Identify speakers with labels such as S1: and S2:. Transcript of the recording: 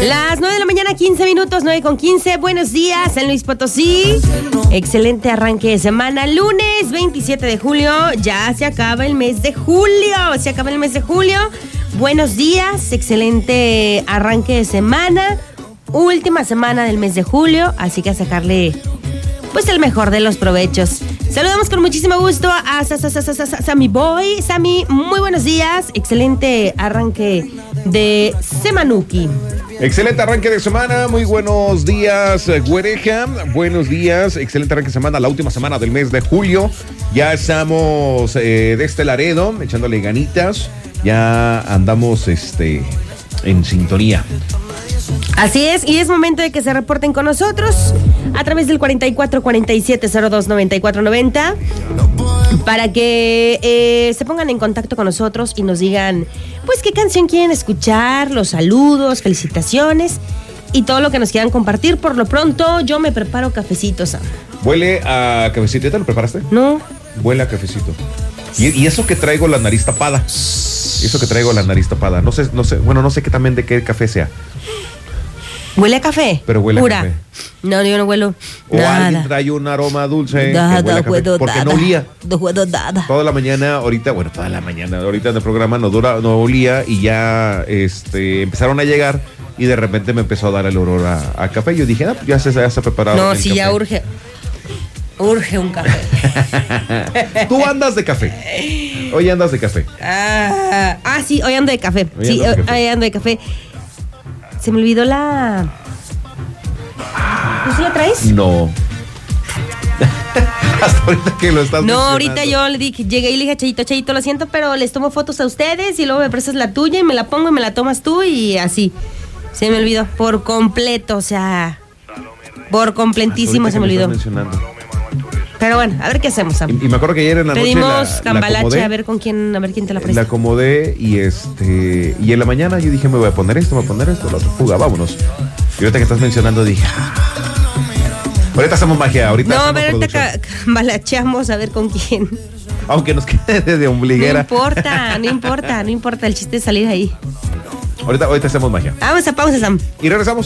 S1: Las 9 de la mañana, 15 minutos, 9:15. Buenos días, San Luis Potosí. Excelente arranque de semana. Lunes 27 de julio. Ya se acaba el mes de julio. Buenos días, excelente arranque de semana. Última semana del mes de julio. Así que a sacarle, pues, el mejor de los provechos. Saludamos con muchísimo gusto a Sammy Boy. Sammy, muy buenos días. Excelente arranque de Semanuki.
S2: Excelente arranque de semana, muy buenos días, güereja, buenos días, excelente arranque de semana, la última semana del mes de julio, ya estamos de este Laredo, echándole ganitas, ya andamos en sintonía.
S1: Así es, y es momento de que se reporten con nosotros a través del 4447029490 para que se pongan en contacto con nosotros y nos digan, pues, qué canción quieren escuchar, los saludos, felicitaciones y todo lo que nos quieran compartir. Por lo pronto, yo me preparo cafecito, Sam.
S2: ¿Huele a cafecito? ¿Ya te lo preparaste?
S1: No.
S2: Huele a cafecito. Y eso que traigo la nariz tapada. No sé, bueno, no sé qué también de qué café sea.
S1: ¿Huele a café?
S2: Pero huele
S1: Pura.
S2: a café.
S1: No, yo no huelo
S2: O
S1: nada.
S2: alguien trae un aroma dulce
S1: Nada,
S2: que huele a café,
S1: huelo
S2: porque
S1: nada.
S2: no olía.
S1: No huelo nada.
S2: Toda la mañana, ahorita en el programa no olía y ya empezaron a llegar y de repente me empezó a dar el olor a café. Yo dije, pues ya se preparado.
S1: No,
S2: el
S1: sí,
S2: café.
S1: ya urge un café.
S2: Tú andas de café. Hoy andas de café.
S1: Sí, hoy ando de café. Hoy ando de café. Se me olvidó la... ¿Tú sí la traes?
S2: No. Hasta ahorita que lo estás
S1: No,
S2: mencionando.
S1: ahorita yo le dije, llegué y le dije, Chayito, lo siento, pero les tomo fotos a ustedes y luego me prestas la tuya y me la pongo y me la tomas tú y así. Se me olvidó por completo, o sea, por completísimo se me olvidó. Pero bueno, a ver qué hacemos, Sam.
S2: Y me acuerdo que ayer en la
S1: Pedimos
S2: noche la
S1: cambalache
S2: acomodé,
S1: a ver quién te la presta.
S2: la acomodé y en la mañana yo dije, me voy a poner esto, la otra fuga, vámonos. Y ahorita que estás mencionando dije, ahorita hacemos magia, ahorita
S1: No,
S2: hacemos
S1: pero ahorita
S2: producción.
S1: cambalacheamos a ver con quién.
S2: Aunque nos quede de ombliguera.
S1: No importa, el chiste es salir ahí.
S2: Ahorita hacemos magia.
S1: Vamos a pausa, Sam.
S2: Y regresamos.